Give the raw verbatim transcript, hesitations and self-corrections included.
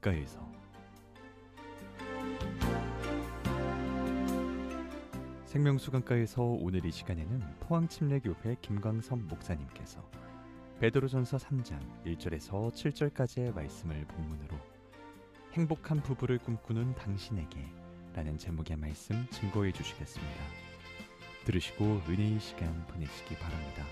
가까이서. 생명수 강가에서 오늘 이 시간에는 포항침례교회 김광선 목사님께서 베드로전서 삼 장 일 절에서 칠 절까지의 말씀을 본문으로 행복한 부부를 꿈꾸는 당신에게 라는 제목의 말씀 증거해 주시겠습니다. 들으시고 은혜의 시간 보내시기 바랍니다.